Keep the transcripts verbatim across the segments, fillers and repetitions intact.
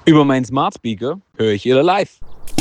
Über meinen Smart Speaker höre ich ihr live.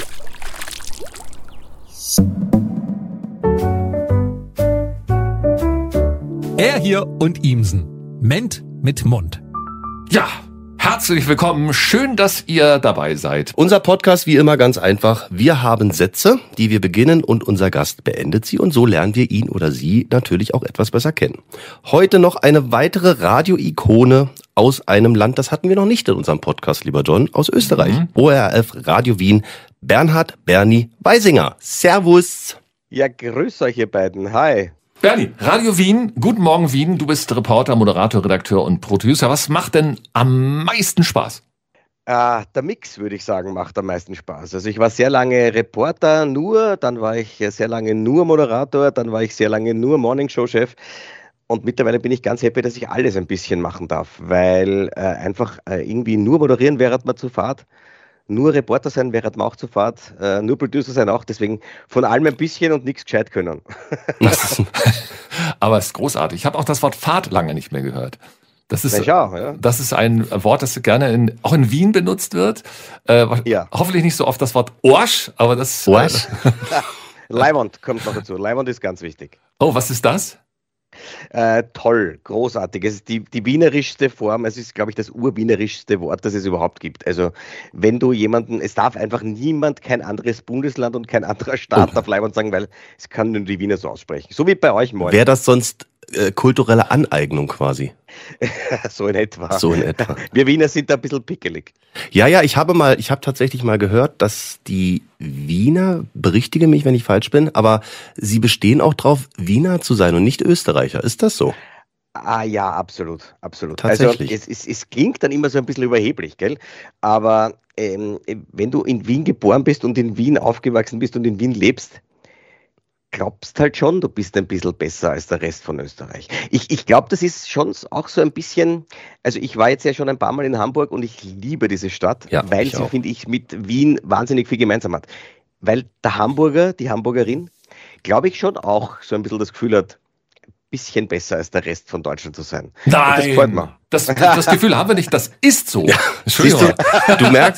Er hier und Ihmsen. Ment mit Mund. Ja, herzlich willkommen. Schön, dass ihr dabei seid. Unser Podcast wie immer ganz einfach. Wir haben Sätze, die wir beginnen und unser Gast beendet sie und so lernen wir ihn oder sie natürlich auch etwas besser kennen. Heute noch eine weitere Radio-Ikone aus einem Land, das hatten wir noch nicht in unserem Podcast, lieber John, aus Österreich. Mhm. O R F Radio Wien, Bernhard Bernie Weisinger. Servus. Ja, grüß euch ihr beiden. Hi. Bernie, Radio Wien, guten Morgen Wien, du bist Reporter, Moderator, Redakteur und Producer. Was macht denn am meisten Spaß? Äh, der Mix, würde ich sagen, macht am meisten Spaß. Also ich war sehr lange Reporter nur, dann war ich sehr lange nur Moderator, dann war ich sehr lange nur Morningshow-Chef und mittlerweile bin ich ganz happy, dass ich alles ein bisschen machen darf, weil äh, einfach äh, irgendwie nur moderieren während man zu fahrt. Nur Reporter sein während man auch zu Fahrt, äh, nur Producer sein auch, deswegen von allem ein bisschen und nichts gescheit können. Aber es ist großartig. Ich habe auch das Wort Fahrt lange nicht mehr gehört. Das ist, auch, ja. das ist ein Wort, das gerne in, auch in Wien benutzt wird. Äh, ja. Hoffentlich nicht so oft das Wort Orsch, aber das... Orsch? Äh, Leibwand kommt noch dazu. Leibwand ist ganz wichtig. Oh, was ist das? Äh, toll, großartig. Es ist die, die wienerischste Form, es ist, glaube ich, das urwienerischste Wort, das es überhaupt gibt. Also, wenn du jemanden, es darf einfach niemand, kein anderes Bundesland und kein anderer Staat Oh. darf Leibwand sagen, weil es kann nur die Wiener so aussprechen. So wie bei euch morgen. Wäre das sonst äh, kulturelle Aneignung quasi? So in etwa. So in etwa. Wir Wiener sind da ein bisschen pickelig. Ja, ja, ich habe mal, ich habe tatsächlich mal gehört, dass die Wiener, berichtige mich, wenn ich falsch bin, aber sie bestehen auch drauf, Wiener zu sein und nicht Österreicher. Ist das so? Ah ja, absolut, absolut. Tatsächlich. Also es, es, es klingt dann immer so ein bisschen überheblich, gell? Aber ähm, wenn du in Wien geboren bist und in Wien aufgewachsen bist und in Wien lebst, glaubst halt schon, du bist ein bisschen besser als der Rest von Österreich. Ich, ich glaube, das ist schon auch so ein bisschen, also ich war jetzt ja schon ein paar Mal in Hamburg und ich liebe diese Stadt, Ja, weil ich sie, auch. finde ich, mit Wien wahnsinnig viel gemeinsam hat. Weil der Hamburger, die Hamburgerin, glaube ich schon auch so ein bisschen das Gefühl hat, ein bisschen besser als der Rest von Deutschland zu sein. Und das gefällt Nein, mir. das, das Gefühl haben wir nicht, das ist so. Siehst du, du merkst,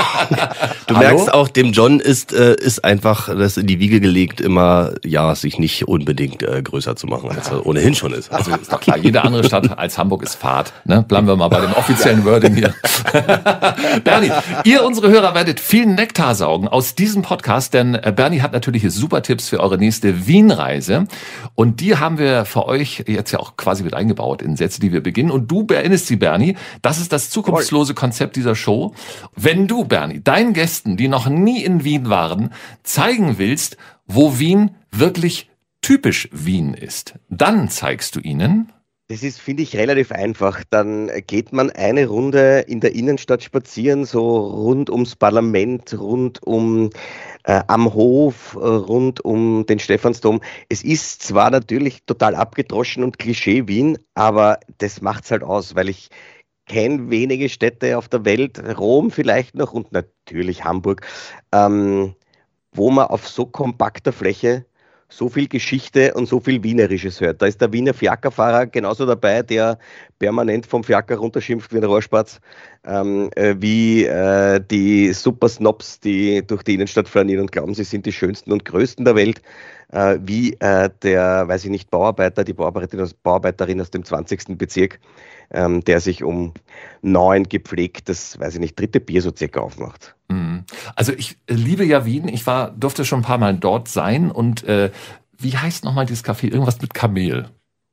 du Hallo? merkst auch, dem John ist, äh, ist einfach das in die Wiege gelegt, immer, ja, sich nicht unbedingt äh, größer zu machen, als er ohnehin schon ist. Also ist doch klar, jede andere Stadt als Hamburg ist Fahrt. Ne? Bleiben wir mal bei dem offiziellen Wording hier. Bernie, ihr, unsere Hörer, werdet viel Nektar saugen aus diesem Podcast, denn äh, Bernie hat natürlich super Tipps für eure nächste Wien-Reise. Und die haben wir für euch jetzt ja auch quasi mit eingebaut in Sätze, die wir beginnen. Und du erinnerst sie, Bernie, das ist das zukunftslose Konzept dieser Show. Wenn du, Bernie, deinen Gästen, die noch nie in Wien waren, zeigen willst, wo Wien wirklich typisch Wien ist, dann zeigst du ihnen... Das ist, finde ich, relativ einfach. Dann geht man eine Runde in der Innenstadt spazieren, so rund ums Parlament, rund um äh, am Hof, äh, rund um den Stephansdom. Es ist zwar natürlich total abgedroschen und Klischee Wien, aber das macht's halt aus, weil ich kenne wenige Städte auf der Welt, Rom vielleicht noch und natürlich Hamburg, ähm, wo man auf so kompakter Fläche so viel Geschichte und so viel Wienerisches hört. Da ist der Wiener Fiakerfahrer genauso dabei, der permanent vom Fiaker runterschimpft wie ein Rohrspatz, ähm, äh, wie äh, die Super-Snobs, die durch die Innenstadt flanieren und glauben, sie sind die schönsten und größten der Welt, äh, wie äh, der, weiß ich nicht, Bauarbeiter, die Bauarbeiterin aus, Bauarbeiterin aus dem zwanzigsten Bezirk, ähm, der sich um neun gepflegt das, weiß ich nicht, dritte Bier so circa aufmacht. Also ich liebe ja Wien. Ich war, durfte schon ein paar Mal dort sein. Und äh, wie heißt nochmal dieses Café? Irgendwas mit Kamel.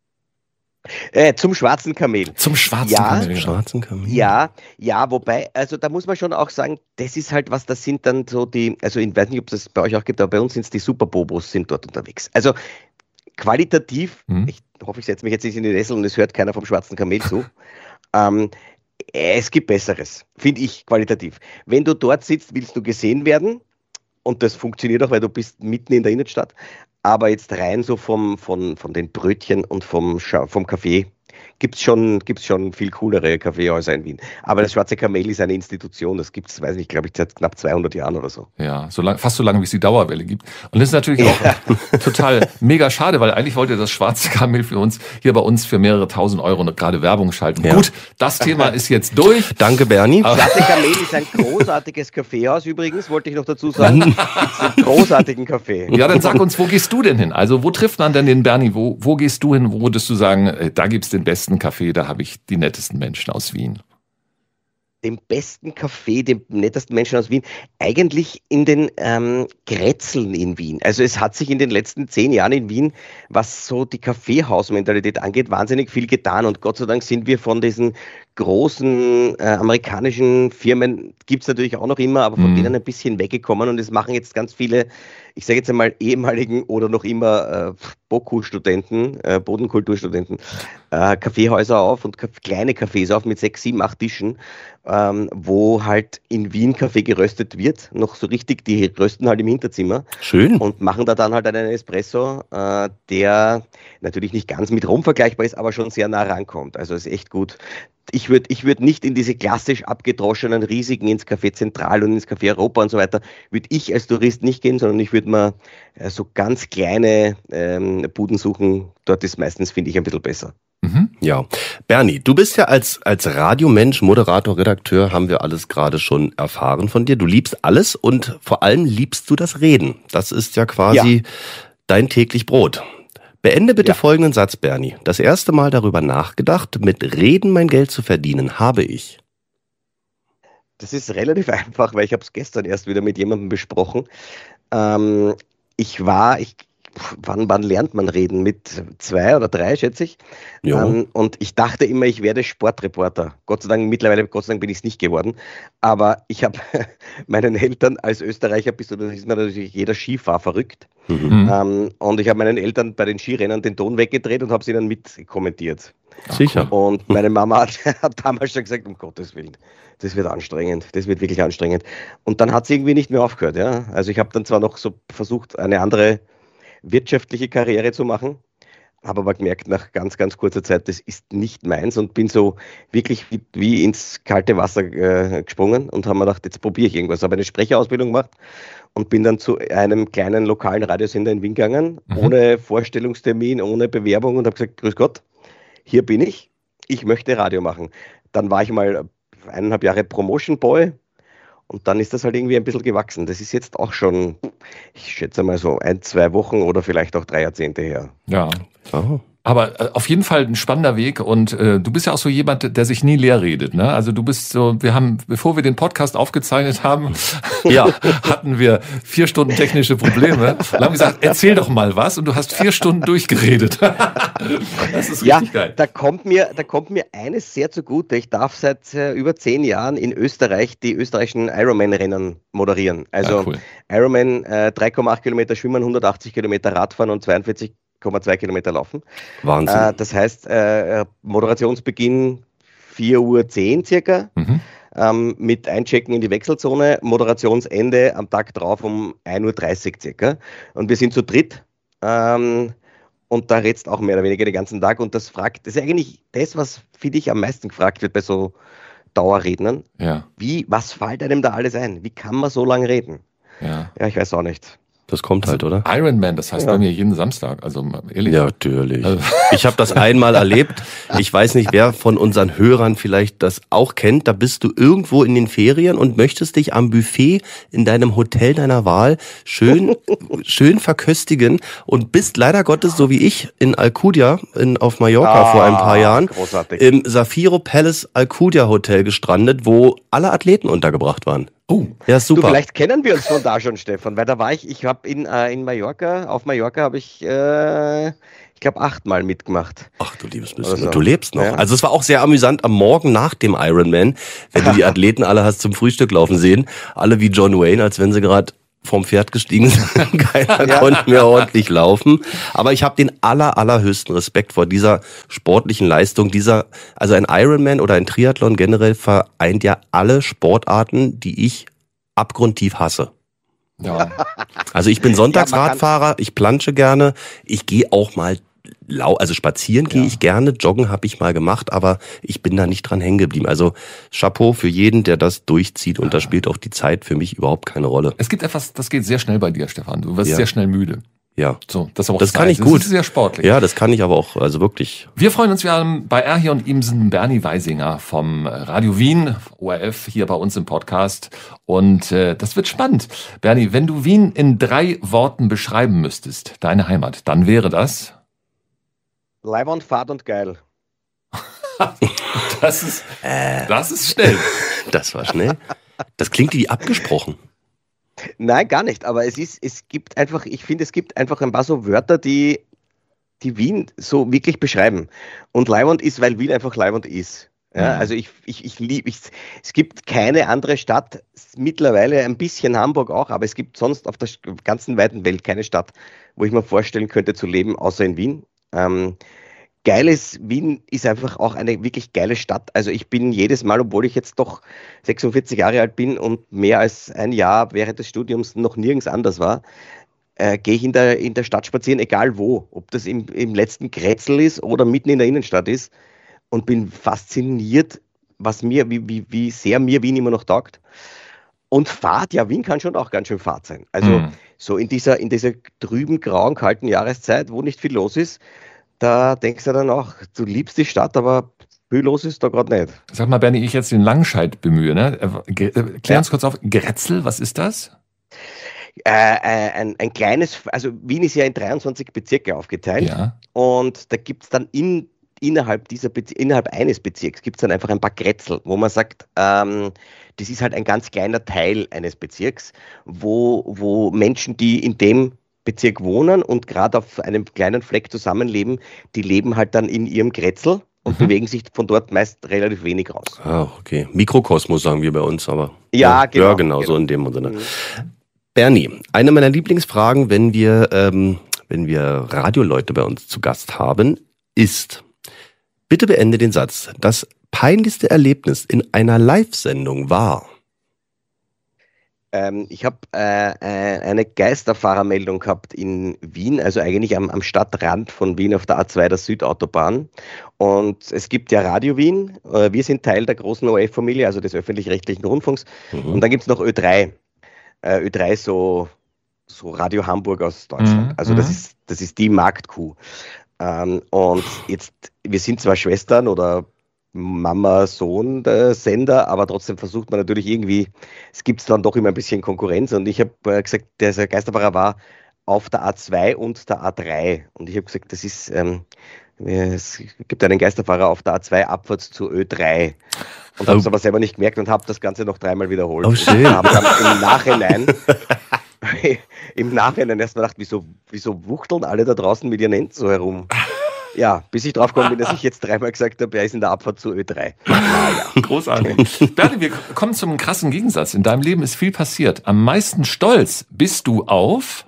Äh, zum schwarzen Kamel. Zum schwarzen Ja, Kamel. Genau. Schwarzen Kamin. Ja, ja, wobei, also da muss man schon auch sagen, das ist halt was, das sind dann so die, also ich weiß nicht, ob es das bei euch auch gibt, aber bei uns sind es die Superbobos, sind dort unterwegs. Also qualitativ, Hm. ich hoffe, ich setze mich jetzt nicht in die Nessel und es hört keiner vom schwarzen Kamel zu, ähm, es gibt Besseres, finde ich, qualitativ. Wenn du dort sitzt, willst du gesehen werden und das funktioniert auch, weil du bist mitten in der Innenstadt, aber jetzt rein so vom, von, von den Brötchen und vom, Scha- vom Kaffee gibt's schon, gibt's schon viel coolere Kaffeehäuser in Wien. Aber das Schwarze Kamel ist eine Institution, das gibt's, weiß nicht, glaube ich, seit knapp zweihundert Jahren oder so. Ja, so lang, fast so lange, wie es die Dauerwelle gibt. Und das ist natürlich auch Ja. total mega schade, weil eigentlich wollte das Schwarze Kamel für uns, hier bei uns für mehrere tausend Euro gerade Werbung schalten. Ja. Gut, das Thema ist jetzt durch. Danke, Bernie. Schwarze Kamel ist ein großartiges Kaffeehaus übrigens, wollte ich noch dazu sagen. Gibt's einen großartigen Kaffee. Ja, dann sag uns, wo gehst du denn hin? Also wo trifft man denn den Bernie? Wo, wo gehst du hin? Wo würdest du sagen, äh, da gibt's den besten Kaffee, da habe ich die nettesten Menschen aus Wien? Dem besten Café, dem nettesten Menschen aus Wien, eigentlich in den ähm, Grätzeln in Wien. Also es hat sich in den letzten zehn Jahren in Wien, was so die Kaffeehausmentalität angeht, wahnsinnig viel getan und Gott sei Dank sind wir von diesen großen äh, amerikanischen Firmen, gibt es natürlich auch noch immer, aber von Mhm. denen ein bisschen weggekommen und es machen jetzt ganz viele, ich sage jetzt einmal ehemaligen oder noch immer äh, Boku-Studenten, äh, Bodenkulturstudenten, äh, Kaffeehäuser auf und Kaf- kleine Cafés auf mit sechs, sieben, acht Tischen, ähm, wo halt in Wien Kaffee geröstet wird, noch so richtig, die rösten halt im Hinterzimmer Schön. und machen da dann halt einen Espresso, äh, der natürlich nicht ganz mit Rum vergleichbar ist, aber schon sehr nah rankommt. Also ist echt gut. Ich würde ich würd nicht in diese klassisch abgedroschenen Risiken ins Café Zentral und ins Café Europa und so weiter, würde ich als Tourist nicht gehen, sondern ich würde mal äh, so ganz kleine ähm, Buden suchen. Dort ist meistens, finde ich, ein bisschen besser. Mhm. Ja. Bernie, du bist ja als, als Radiomensch, Moderator, Redakteur, haben wir alles gerade schon erfahren von dir. Du liebst alles und vor allem liebst du das Reden. Das ist ja quasi dein täglich Brot. Beende bitte Ja. folgenden Satz, Bernie. Das erste Mal darüber nachgedacht, mit Reden mein Geld zu verdienen, habe ich. Das ist relativ einfach, weil ich habe es gestern erst wieder mit jemandem besprochen. Ähm, ich war, ich, wann, wann lernt man reden? Mit zwei oder drei, schätze ich. Ja. Ähm, und ich dachte immer, ich werde Sportreporter. Gott sei Dank, mittlerweile, Gott sei Dank bin ich es nicht geworden. Aber ich habe meinen Eltern als Österreicher, bist du, das ist mir natürlich jeder Skifahrer verrückt. Mhm. Mhm. Ähm, und ich habe meinen Eltern bei den Skirennen den Ton weggedreht und habe sie dann mit kommentiert. Sicher. Und meine Mama hat, hat damals schon gesagt, um Gottes Willen, das wird anstrengend, das wird wirklich anstrengend. Und dann hat sie irgendwie nicht mehr aufgehört. Ja? Also ich habe dann zwar noch so versucht, eine andere wirtschaftliche Karriere zu machen, habe aber gemerkt, nach ganz, ganz kurzer Zeit, das ist nicht meins und bin so wirklich wie, wie ins kalte Wasser äh, gesprungen und habe mir gedacht, jetzt probiere ich irgendwas. Habe eine Sprecherausbildung gemacht und bin dann zu einem kleinen lokalen Radiosender in Wien gegangen, Mhm. ohne Vorstellungstermin, ohne Bewerbung und habe gesagt, grüß Gott, hier bin ich, ich möchte Radio machen. Dann war ich mal eineinhalb Jahre Promotion Boy und dann ist das halt irgendwie ein bisschen gewachsen. Das ist jetzt auch schon, ich schätze mal so ein, zwei Wochen oder vielleicht auch drei Jahrzehnte her. Ja. Oh. Aber äh, auf jeden Fall ein spannender Weg und äh, du bist ja auch so jemand, der sich nie leer redet, ne? Also du bist so, wir haben, bevor wir den Podcast aufgezeichnet haben, ja, hatten wir vier Stunden technische Probleme und haben gesagt, erzähl doch mal was und du hast vier Stunden durchgeredet. Das ist Ja, richtig geil. da kommt mir, da kommt mir eines sehr zugute. Ich darf seit äh, über zehn Jahren in Österreich die österreichischen Ironman-Rennen moderieren. Also Ja, cool. Ironman, äh, drei Komma acht Kilometer schwimmen, hundertachtzig Kilometer Radfahren und zweiundvierzig Komma zwei Kilometer laufen. Wahnsinn. Äh, das heißt, äh, Moderationsbeginn vier Uhr zehn circa, Mhm. ähm, mit Einchecken in die Wechselzone, Moderationsende am Tag drauf um ein Uhr dreißig circa. Und wir sind zu dritt. Ähm, und da redst auch mehr oder weniger den ganzen Tag. Und das fragt, das ist eigentlich das, was, finde ich, am meisten gefragt wird bei so Dauerrednern. Ja, Wie, was fällt einem da alles ein? Wie kann man so lange reden? ja. Ja, ich weiß auch nicht. Das kommt halt, oder? Ironman, das heißt Ja. bei mir jeden Samstag, also mal ehrlich. Ja, natürlich. Also- Ich habe das einmal erlebt. Ich weiß nicht, wer von unseren Hörern vielleicht das auch kennt. Da bist du irgendwo in den Ferien und möchtest dich am Buffet in deinem Hotel deiner Wahl schön, schön verköstigen und bist leider Gottes, so wie ich, in Alcudia in, auf Mallorca Ah, vor ein paar Jahren großartig. im Safiro Palace Alcudia Hotel gestrandet, wo alle Athleten untergebracht waren. Oh, Ja, Du, super. vielleicht kennen wir uns von da schon, Stefan, weil da war ich, ich habe in, äh, in Mallorca, auf Mallorca habe ich, äh, ich glaube, achtmal mitgemacht. Ach du liebes Oder bisschen. so. Du lebst noch. Ja. Also es war auch sehr amüsant am Morgen nach dem Ironman, wenn du die Athleten alle hast zum Frühstück laufen sehen. Alle wie John Wayne, als wenn sie gerade vom Pferd gestiegen sind. Keiner Ja. konnte mehr ordentlich laufen. Aber ich habe den aller, allerhöchsten Respekt vor dieser sportlichen Leistung. Dieser, also ein Ironman oder ein Triathlon generell vereint ja alle Sportarten, die ich abgrundtief hasse. ja. Also ich bin Ja, man kann- Sonntagsradfahrer, ich plansche gerne, ich gehe auch mal lau, also spazieren gehe Ja. ich gerne, joggen habe ich mal gemacht, aber ich bin da nicht dran hängen geblieben. Also Chapeau für jeden, der das durchzieht und da spielt auch die Zeit für mich überhaupt keine Rolle. Es gibt etwas, das geht sehr schnell bei dir, Stefan. Du wirst Ja. sehr schnell müde. Ja. So, das, ist aber auch Das kann Zeit. ich gut. Das ist sehr sportlich. Ja, das kann ich aber auch, also wirklich. Wir freuen uns, wir haben bei Erhier und Imsen Bernie Weisinger vom Radio Wien, O R F, hier bei uns im Podcast. Und äh, das wird spannend. Bernie, wenn du Wien in drei Worten beschreiben müsstest, deine Heimat, dann wäre das? Leibwand, Fahrt und geil. Das ist, das ist schnell. Das war schnell. Das klingt wie abgesprochen. Nein, gar nicht. Aber es ist, es gibt einfach, ich finde, es gibt einfach ein paar so Wörter, die, die Wien so wirklich beschreiben. Und Leibwand ist, weil Wien einfach Leibwand ist. Ja, Mhm. also ich, ich, ich liebe, ich, es gibt keine andere Stadt, mittlerweile ein bisschen Hamburg auch, aber es gibt sonst auf der ganzen weiten Welt keine Stadt, wo ich mir vorstellen könnte zu leben, außer in Wien. Ähm, Geiles Wien ist einfach auch eine wirklich geile Stadt. Also ich bin jedes Mal, obwohl ich jetzt doch sechsundvierzig Jahre alt bin und mehr als ein Jahr während des Studiums noch nirgends anders war, äh, gehe ich in der, in der Stadt spazieren, egal wo. Ob das im, im letzten Kretzel ist oder mitten in der Innenstadt ist, und bin fasziniert, was mir, wie, wie, wie sehr mir Wien immer noch taugt. Und Fahrt, ja, Wien kann schon auch ganz schön Fahrt sein. Also Mhm. so in dieser, in dieser trüben, grauen, kalten Jahreszeit, wo nicht viel los ist, da denkst du dann auch, du liebst die Stadt, aber viel los ist da gerade nicht. Sag mal, Bernie, ich jetzt den Langscheid bemühe, ne? Äh, ge- äh, Klär Ja. uns kurz auf. Grätzl, was ist das? Äh, äh, ein, ein kleines, also Wien ist ja in dreiundzwanzig Bezirke aufgeteilt, Ja. und da gibt es dann in, innerhalb, dieser Bez innerhalb eines Bezirks gibt es dann einfach ein paar Grätzl, wo man sagt, ähm, das ist halt ein ganz kleiner Teil eines Bezirks, wo, wo Menschen, die in dem Bezirk wohnen und gerade auf einem kleinen Fleck zusammenleben, die leben halt dann in ihrem Grätzl und Mhm. bewegen sich von dort meist relativ wenig raus. Ah, okay. Mikrokosmos sagen wir bei uns, aber. Ja, genau, Ja, genau, so genau. in dem Sinne. Mhm. Bernie, eine meiner Lieblingsfragen, wenn wir, ähm, wenn wir Radioleute bei uns zu Gast haben, ist, bitte beende den Satz. Das peinlichste Erlebnis in einer Live-Sendung war. Ähm, ich habe äh, äh, eine Geisterfahrermeldung gehabt in Wien, also eigentlich am, am Stadtrand von Wien auf der A zwei, der Südautobahn. Und es gibt ja Radio Wien, äh, wir sind Teil der großen O R F-Familie, also des öffentlich-rechtlichen Rundfunks. Mhm. Und dann gibt es noch Ö drei. Äh, Ö drei ist so, so Radio Hamburg aus Deutschland. Mhm, Also das mhm. ist, das ist die Marktkuh. Ähm, und jetzt, wir sind zwar Schwestern oder Mama-Sohn-Sender, aber trotzdem versucht man natürlich irgendwie, es gibt dann doch immer ein bisschen Konkurrenz, und ich habe äh, gesagt, der Geisterfahrer war auf der A zwei und der A drei, und ich habe gesagt, das ist, ähm, es gibt einen Geisterfahrer auf der A zwei abwärts zu Ö drei, und habe es Oh. aber selber nicht gemerkt und habe das Ganze noch dreimal wiederholt. Oh, schön. Und habe dann im Nachhinein im Nachhinein erst mal gedacht, wieso, wieso wuchteln alle da draußen mit ihren Händen so herum? Ja, bis ich drauf gekommen bin, dass ich jetzt dreimal gesagt habe, er ist in der Abfahrt zu Ö drei. Großartig. Bernie, wir kommen zum krassen Gegensatz. In deinem Leben ist viel passiert. Am meisten stolz bist du auf?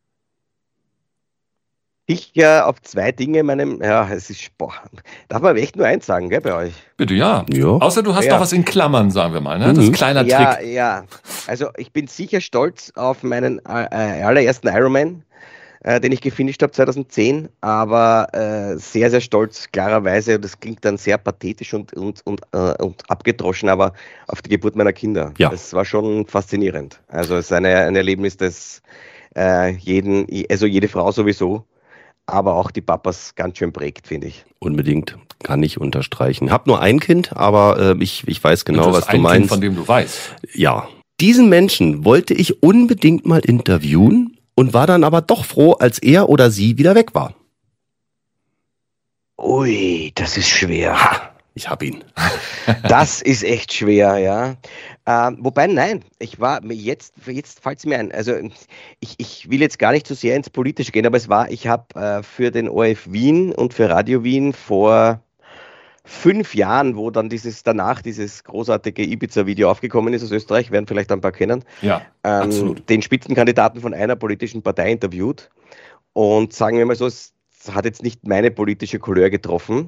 Ich äh, auf zwei Dinge in meinem, ja, es ist, boah, darf man echt nur eins sagen, gell, bei euch? Bitte, ja. Ja. Außer du hast Ja. noch was in Klammern, sagen wir mal. Ne? Das ist Mhm. ein kleiner Ja, Trick. ja. Also ich bin sicher stolz auf meinen äh, allerersten Ironman, äh, den ich gefinisht habe zweitausendzehn, aber äh, sehr, sehr stolz, klarerweise, und das klingt dann sehr pathetisch und, und, und, äh, und abgedroschen, aber auf die Geburt meiner Kinder. Ja. Das war schon faszinierend. Also es ist eine, ein Erlebnis, das äh, jeden, also jede Frau sowieso, aber auch die Papas ganz schön prägt, finde ich. Unbedingt, kann ich unterstreichen. Hab nur ein Kind, aber äh, ich, ich weiß genau, Und was hast du ein meinst. Kind, von dem du weißt. Ja. Diesen Menschen wollte ich unbedingt mal interviewen und war dann aber doch froh, als er oder sie wieder weg war. Ui, das ist schwer. Ich hab ihn. Das ist echt schwer, ja. Ähm, wobei, nein, ich war, jetzt, jetzt fällt es mir ein, also ich, ich will jetzt gar nicht so sehr ins Politische gehen, aber es war, ich habe äh, für den O R F Wien und für Radio Wien vor fünf Jahren, wo dann dieses, danach dieses großartige Ibiza-Video aufgekommen ist aus Österreich, werden vielleicht ein paar kennen, Ja, ähm, absolut. den Spitzenkandidaten von einer politischen Partei interviewt, und sagen wir mal so, es hat jetzt nicht meine politische Couleur getroffen,